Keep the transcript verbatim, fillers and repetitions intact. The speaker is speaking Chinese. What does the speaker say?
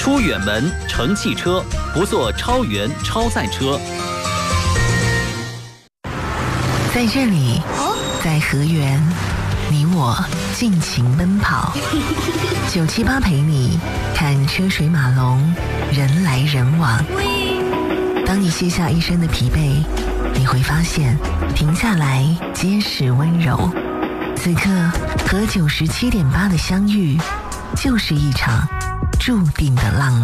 出远门乘汽车，不坐超员超载车。 在这里，在河源，你我尽情奔跑。九七八陪你看车水马龙，人来人往。当你卸下一身的疲惫，你会发现停下来皆是温柔。此刻和九十七点八的相遇，就是一场注定的浪漫。